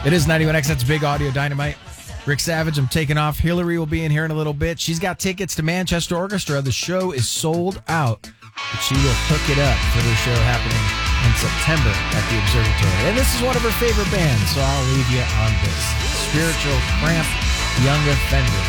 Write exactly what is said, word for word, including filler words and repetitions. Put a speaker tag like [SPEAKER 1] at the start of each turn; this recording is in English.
[SPEAKER 1] It is ninety-one X, that's Big Audio Dynamite. Rick Savage, I'm taking off. Hillary will be in here in a little bit. She's got tickets to Manchester Orchestra. The show is sold out, but she will hook it up for the show happening in September at the Observatory. And this is one of her favorite bands, so I'll leave you on this. Spiritual Cramp, Young Offenders.